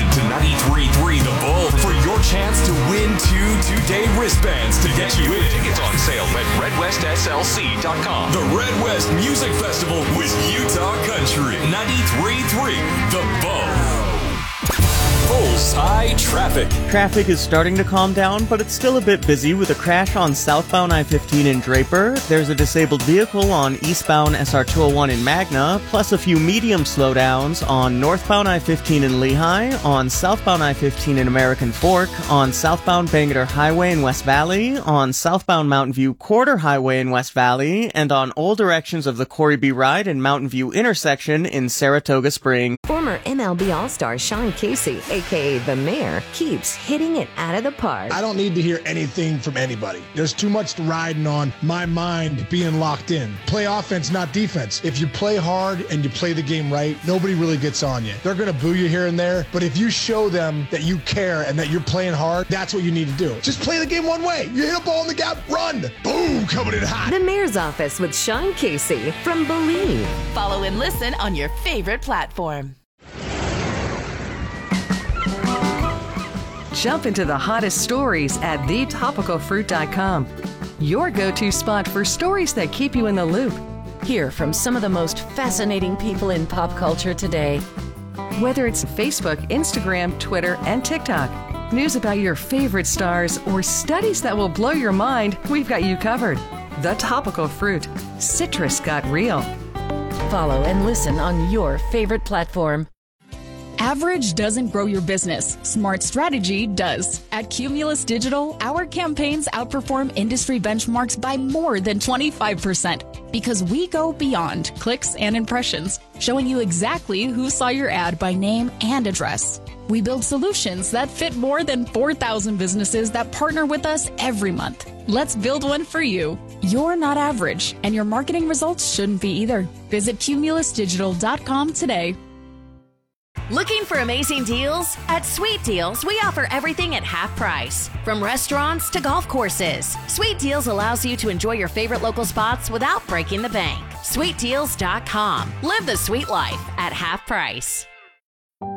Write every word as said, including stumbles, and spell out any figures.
to ninety-three point three The Bull for your chance to win two two-day wristbands to get you in. Tickets on sale at red west s l c dot com. The Red West Music Festival with Utah Country. ninety-three point three The Bull. Bullseye traffic. Traffic is starting to calm down, but it's still a bit busy with a crash on southbound I fifteen in Draper. There's a disabled vehicle on eastbound S R two oh one in Magna, plus a few medium slowdowns on northbound I fifteen in Lehigh, on southbound I fifteen in American Fork, on southbound Bangerter Highway in West Valley, on southbound Mountain View Quarter Highway in West Valley, and on all directions of the Corey B. Ride and Mountain View intersection in Saratoga Springs. Former M L B All-Star Sean Casey, a k a. The Mayor, keeps hitting it out of the park. I don't need to hear anything from anybody. There's too much riding on my mind being locked in. Play offense, not defense. If you play hard and you play the game right, nobody really gets on you. They're going to boo you here and there, but if you show them that you care and that you're playing hard, that's what you need to do. Just play the game one way. You hit a ball in the gap, run. Boom, coming in hot. The Mayor's Office with Sean Casey from Believe. Follow and listen on your favorite platform. Jump into the hottest stories at the topical fruit dot com. Your go-to spot for stories that keep you in the loop. Hear from some of the most fascinating people in pop culture today. Whether it's Facebook, Instagram, Twitter, and TikTok, news about your favorite stars, or studies that will blow your mind, we've got you covered. The Topical Fruit. Citrus got real. Follow and listen on your favorite platform. Average doesn't grow your business. Smart strategy does. At Cumulus Digital, our campaigns outperform industry benchmarks by more than twenty-five percent because we go beyond clicks and impressions, showing you exactly who saw your ad by name and address. We build solutions that fit more than four thousand businesses that partner with us every month. Let's build one for you. You're not average, and your marketing results shouldn't be either. Visit cumulus digital dot com today. Looking for amazing deals? At Sweet Deals, we offer everything at half price. From restaurants to golf courses, Sweet Deals allows you to enjoy your favorite local spots without breaking the bank. sweet deals dot com. Live the sweet life at half price.